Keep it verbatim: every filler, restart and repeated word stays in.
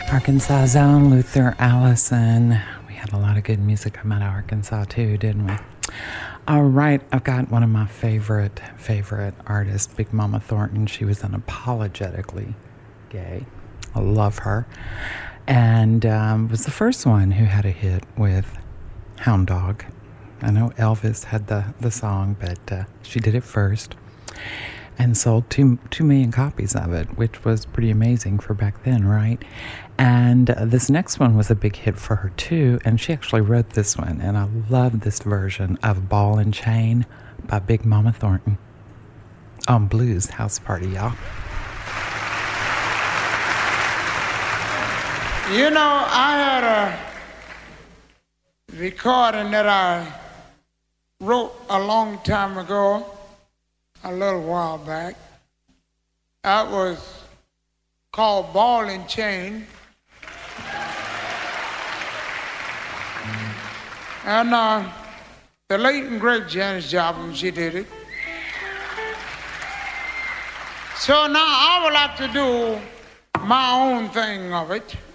Arkansas's own Luther Allison. We had a lot of good music come out of Arkansas too, didn't we? All right, I've got one of my favorite, favorite artists, Big Mama Thornton. She was unapologetically gay. I love her. And um, was the first one who had a hit with Hound Dog. I know Elvis had the, the song, but uh, she did it first. And sold two, two million copies of it, which was pretty amazing for back then, right? And uh, this next one was a big hit for her too, and she actually wrote this one, and I love this version of Ball and Chain by Big Mama Thornton on Blues House Party, y'all. You know, I had a recording that I wrote a long time ago, a little while back. That was called Ball and Chain. And uh, the late and great Janis Joplin, she did it. So now I would like to do my own thing of it.